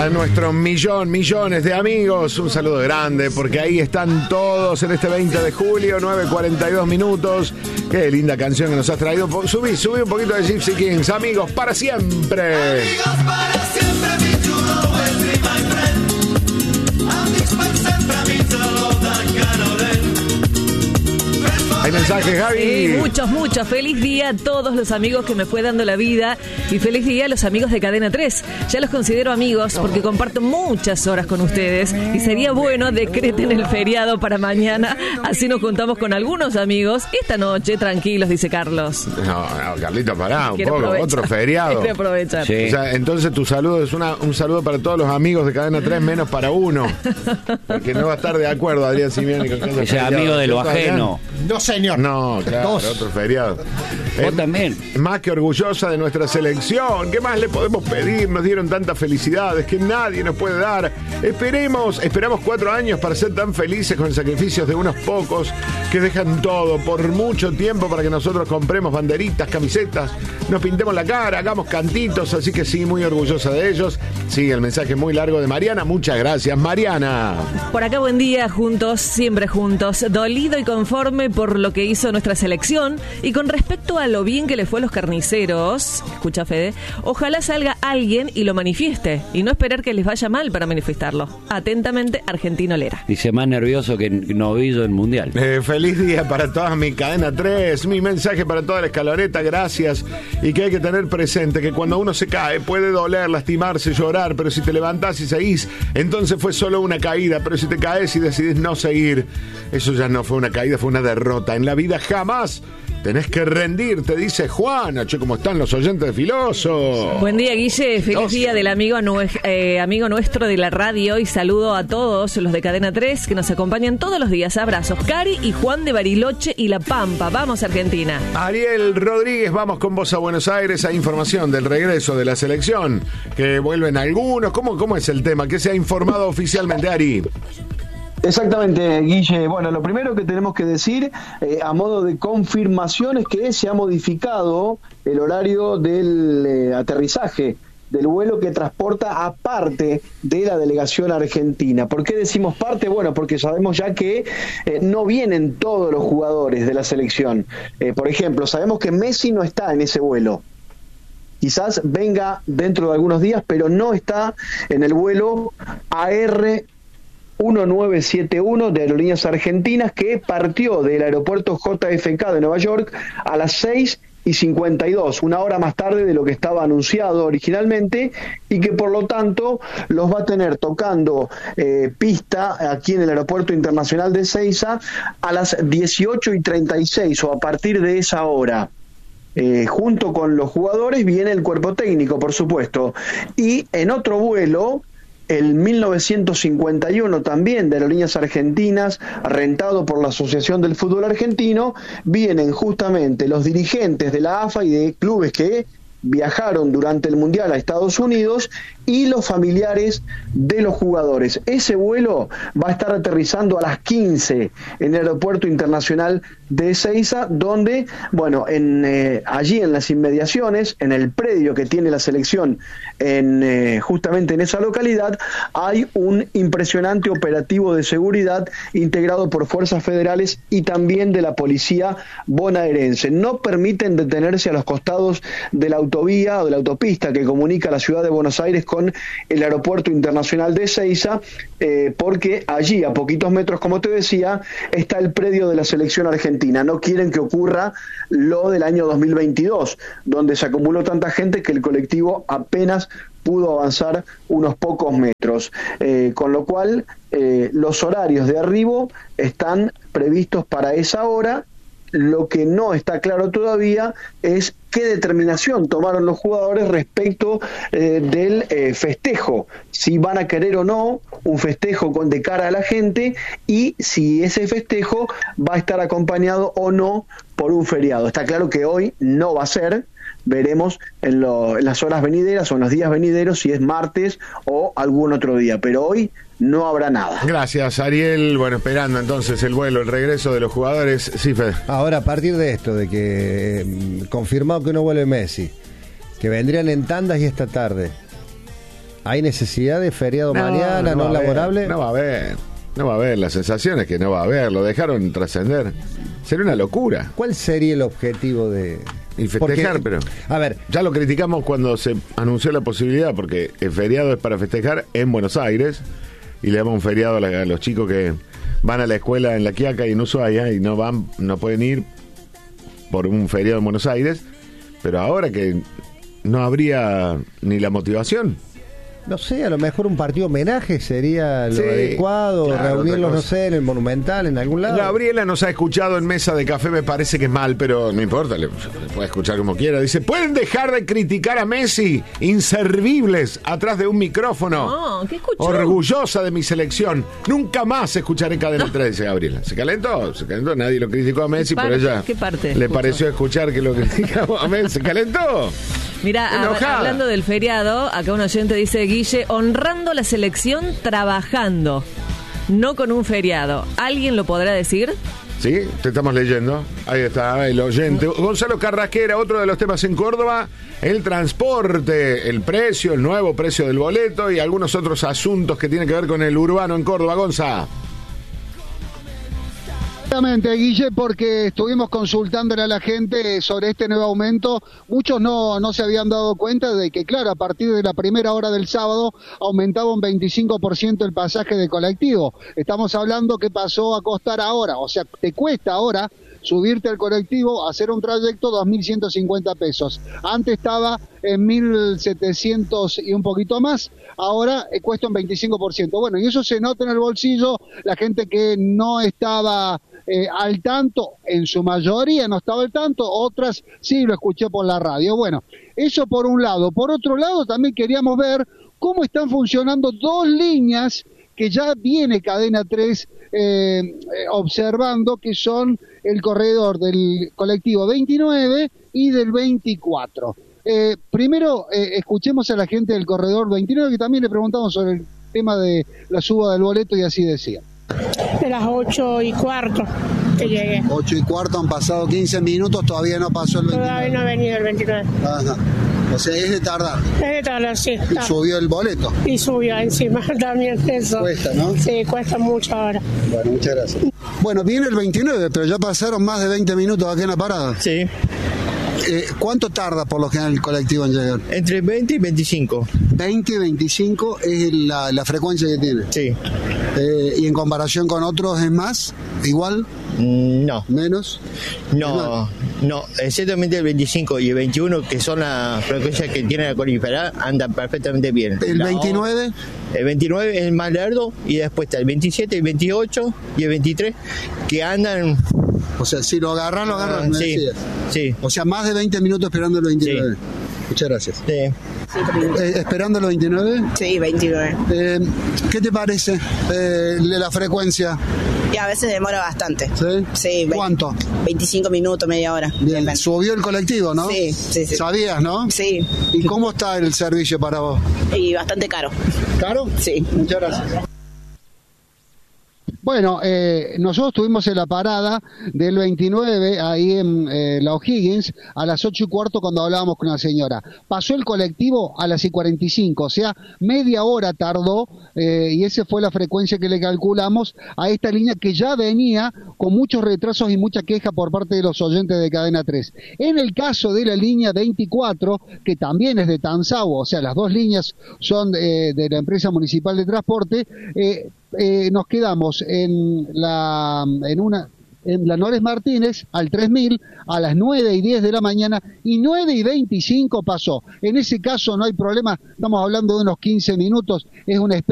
A nuestros millones de amigos, un saludo grande, porque ahí están todos en este 20 de julio, 9:42 minutos. Qué linda canción que nos has traído. Subí un poquito de Gypsy Kings. Amigos para siempre. Amigos para siempre, mi chulo, my friend. Amics per sempre, amics de l'Oda, encara ven. Hay mensajes, Gaby. Sí, muchos. Feliz día a todos los amigos que me fue dando la vida y feliz día a los amigos de Cadena 3. Ya los considero amigos porque comparto muchas horas con ustedes y sería bueno decreten el feriado para mañana. Así nos juntamos con algunos amigos esta noche, tranquilos, dice Carlos. No, Carlito, pará un Quiero poco. aprovechar. Otro feriado. Quiero aprovechar. Sí. O sea, entonces tu saludo es un saludo para todos los amigos de Cadena 3, menos para uno. Porque no va a estar de acuerdo Adrián Simeoni con que haya Ese feriado. amigo de lo ¿Cierto, Adrián? ajeno. No, señor. No, claro, Dos. otro feriado. Vos también. Más que orgullosa de nuestra selección. ¿Qué más le podemos pedir? Nos dieron tantas felicidades que nadie nos puede dar. Esperamos 4 años para ser tan felices con sacrificios de unos pocos que dejan todo por mucho tiempo para que nosotros compremos banderitas, camisetas, nos pintemos la cara, hagamos cantitos. Así que sí, muy orgullosa de ellos. Sí, el mensaje muy largo de Mariana. Muchas gracias, Mariana. Por acá, buen día, juntos, siempre juntos. Dolido y conforme por lo que hizo nuestra selección. Y con respecto a lo bien que le fue a los carniceros, escucha Fede, ojalá salga alguien y lo manifieste. Y no esperar que les vaya mal para manifestarlo. Atentamente, Argentino Lera. Dice más nervioso que novillo en Mundial. Feliz día para toda mi Cadena 3, mi mensaje para toda la escaloneta, gracias. Y que hay que tener presente que cuando uno se cae puede doler, lastimarse, llorar, pero si te levantás y seguís, entonces fue solo una caída. Pero si te caes y decidís no seguir, eso ya no fue una caída, fue una derrota. En la vida jamás tenés que rendirte, dice Juana. Che, ¿cómo están los oyentes de Filoso? Buen día, Guille. Feliz Filoso. día del amigo nuestro de la radio y saludo a todos los de Cadena 3 que nos acompañan todos los días. Abrazos. Cari y Juan de Bariloche y La Pampa. Vamos, Argentina. Ariel Rodríguez, vamos con vos a Buenos Aires. Hay información del regreso de la selección, que vuelven algunos. ¿Cómo es el tema? ¿Qué se ha informado oficialmente, Ari? Exactamente, Guille. Bueno, lo primero que tenemos que decir, a modo de confirmación, es que se ha modificado el horario del aterrizaje del vuelo que transporta a parte de la delegación argentina. ¿Por qué decimos parte? Bueno, porque sabemos ya que no vienen todos los jugadores de la selección. Por ejemplo, sabemos que Messi no está en ese vuelo. Quizás venga dentro de algunos días, pero no está en el vuelo AR 1971 de Aerolíneas Argentinas, que partió del aeropuerto JFK de Nueva York a las 6:52, una hora más tarde de lo que estaba anunciado originalmente, y que por lo tanto los va a tener tocando pista aquí en el Aeropuerto Internacional de Ezeiza a las 18:36 o a partir de esa hora. Junto con los jugadores viene el cuerpo técnico, por supuesto, y en otro vuelo, el 1951 también de Aerolíneas Argentinas, rentado por la Asociación del Fútbol Argentino, vienen justamente los dirigentes de la AFA y de clubes que viajaron durante el Mundial a Estados Unidos y los familiares de los jugadores. Ese vuelo va a estar aterrizando a las 15 en el Aeropuerto Internacional de Ezeiza, donde, bueno, allí en las inmediaciones, en el predio que tiene la selección justamente en esa localidad, hay un impresionante operativo de seguridad integrado por fuerzas federales y también de la policía bonaerense. No permiten detenerse a los costados de la autovía o de la autopista que comunica la ciudad de Buenos Aires con el Aeropuerto Internacional de Ezeiza, porque allí, a poquitos metros, como te decía, está el predio de la selección argentina. No quieren que ocurra lo del año 2022, donde se acumuló tanta gente que el colectivo apenas pudo avanzar unos pocos metros, con lo cual los horarios de arribo están previstos para esa hora. Lo que no está claro todavía es qué determinación tomaron los jugadores respecto del festejo, si van a querer o no un festejo de cara a la gente y si ese festejo va a estar acompañado o no por un feriado. Está claro que hoy no va a ser. Veremos en las horas venideras o en los días venideros si es martes o algún otro día, pero hoy no habrá nada. Gracias, Ariel. Bueno, esperando entonces el vuelo, el regreso de los jugadores. Sí, Fede. Ahora, a partir de esto, de que confirmado que no vuelve Messi, que vendrían en tandas y esta tarde, ¿Hay necesidad de feriado mañana, no va a haber, laborable? No va a haber. No va a haber. La sensación es que no va a haber. Lo dejaron trascender. Sería una locura. ¿Cuál sería el objetivo de...? Y festejar, Porque, pero... A ver, Ya lo criticamos cuando se anunció la posibilidad, porque el feriado es para festejar en Buenos Aires, y le damos un feriado a los chicos que van a la escuela en La Quiaca y en Ushuaia, y no pueden ir por un feriado en Buenos Aires, pero ahora que no habría ni la motivación. no sé, a lo mejor un partido homenaje sería lo Sí, adecuado, claro, reunirlos, otra no cosa. sé, en el Monumental, en algún lado. Gabriela nos ha escuchado en Mesa de Café, me parece que es mal, pero no importa, le puede escuchar como quiera. Dice, ¿pueden dejar de criticar a Messi? Inservibles, atrás de un micrófono. No, ¿qué escuchó? Orgullosa de mi selección. Nunca más escucharé Cadena 3, dice Gabriela. Se calentó, nadie lo criticó a Messi, parte? pero ella ¿Qué parte le escuchó? pareció escuchar que lo criticamos a Messi. Se calentó. Mira, Enojada. hablando del feriado, acá un oyente dice, Guille, honrando la selección trabajando, no con un feriado. ¿Alguien lo podrá decir? Sí, te estamos leyendo. Ahí está el oyente. Gonzalo Carrasquera, otro de los temas en Córdoba, el transporte, el precio, el nuevo precio del boleto y algunos otros asuntos que tienen que ver con el urbano en Córdoba. Gonza. Exactamente, Guille, porque estuvimos consultándole a la gente sobre este nuevo aumento. Muchos no se habían dado cuenta de que, claro, a partir de la primera hora del sábado aumentaba un 25% el pasaje de colectivo. Estamos hablando que pasó a costar ahora, o sea, te cuesta ahora subirte al colectivo, hacer un trayecto, 2.150 pesos. Antes estaba en 1.700 y un poquito más, ahora cuesta un 25%. Bueno, y eso se nota en el bolsillo, la gente que no estaba al tanto, en su mayoría no estaba al tanto, otras sí lo escuché por la radio. Bueno, eso por un lado. Por otro lado, también queríamos ver cómo están funcionando dos líneas que ya viene Cadena 3 observando, que son el corredor del colectivo 29 y del 24. Primero, escuchemos a la gente del corredor 29, que también le preguntamos sobre el tema de la suba del boleto y así decía. De las 8:15 que llegué. 8:15, han pasado 15 minutos, todavía no pasó el 29. Todavía no ha venido el 29. Ajá. O sea, es de tardar. Es de tardar, sí. Y subió el boleto. Y subió encima también eso. Cuesta, ¿no? Sí, cuesta mucho ahora. Bueno, muchas gracias. Bueno, viene el 29, pero ya pasaron más de 20 minutos aquí en la parada. Sí, ¿Cuánto tarda por lo general el colectivo en llegar? entre 20 y 25. 20 y 25 es la frecuencia que tiene. Sí. ¿Y en comparación con otros es más? ¿Igual? No, ¿Menos? no, exactamente el 25 y el 21, que son las frecuencias que tiene la conífera, andan perfectamente bien. ¿El 29? El 29 es el más largo y después está el 27, el 28 y el 23, que andan... O sea, si lo agarran, me sí, decías. sí. O sea, más de 20 minutos esperando el 29. Sí. Muchas gracias. Sí. ¿Esperando el 29? Sí, 29. ¿Qué te parece la frecuencia? Y a veces demora bastante. ¿Sí? Sí. ¿Cuánto? 25 minutos, media hora. Bien. Subió el colectivo, ¿no? Sí, sí, sí. ¿Sabías, no? Sí. ¿Y cómo está el servicio para vos? Y bastante caro. ¿Caro? Sí. Muchas gracias. Bueno, nosotros estuvimos en la parada del 29, ahí en la O'Higgins, a las 8:15 cuando hablábamos con la señora. Pasó el colectivo a las 6:45, o sea, media hora tardó, y esa fue la frecuencia que le calculamos a esta línea que ya venía con muchos retrasos y mucha queja por parte de los oyentes de Cadena 3. En el caso de la línea 24, que también es de Tanzahua, o sea, las dos líneas son de la empresa municipal de transporte, nos quedamos en la Nores Martínez al 3000 a las 9:10 de la mañana y 9:25 pasó. En ese caso no hay problema, estamos hablando de unos 15 minutos, es una especie